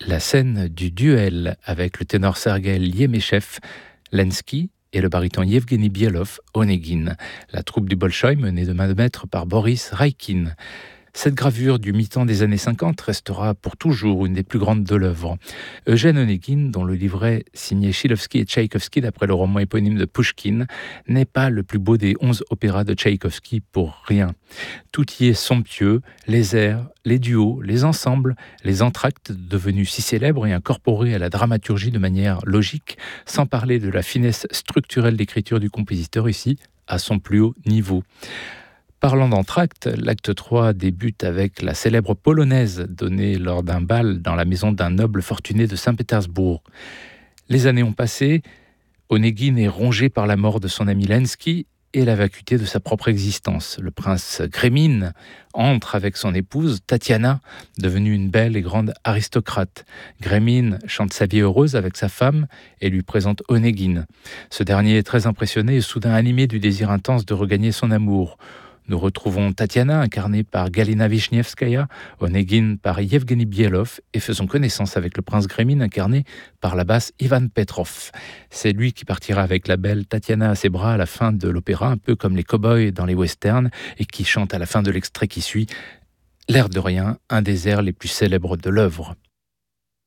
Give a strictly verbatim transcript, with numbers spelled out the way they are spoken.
la scène du duel avec le ténor Sergueï Liemeshev, Lenski et le baryton Yevgeny Bielov, Onegin, la troupe du Bolchoï menée de main de maître par Boris Raikin. Cette gravure du mi-temps des années cinquante restera pour toujours une des plus grandes de l'œuvre. Eugène Onegin, dont le livret signé Chaikovski et Tchaïkovski d'après le roman éponyme de Pouchkine, n'est pas le plus beau des onze opéras de Tchaïkovski pour rien. Tout y est somptueux, les airs, les duos, les ensembles, les entr'actes devenus si célèbres et incorporés à la dramaturgie de manière logique, sans parler de la finesse structurelle d'écriture du compositeur ici, à son plus haut niveau. Parlant d'entr'acte, l'acte trois débute avec la célèbre polonaise donnée lors d'un bal dans la maison d'un noble fortuné de Saint-Pétersbourg. Les années ont passé, Onegin est rongé par la mort de son ami Lenski et la vacuité de sa propre existence. Le prince Grémine entre avec son épouse Tatiana, devenue une belle et grande aristocrate. Grémine chante sa vie heureuse avec sa femme et lui présente Onegin. Ce dernier est très impressionné et soudain animé du désir intense de regagner son amour. Nous retrouvons Tatiana, incarnée par Galina Vishnevskaya, Onegin par Yevgeny Bielov, et faisons connaissance avec le prince Grémine, incarné par la basse Ivan Petrov. C'est lui qui partira avec la belle Tatiana à ses bras à la fin de l'opéra, un peu comme les cow-boys dans les westerns, et qui chante à la fin de l'extrait qui suit, l'air de rien, un des airs les plus célèbres de l'œuvre.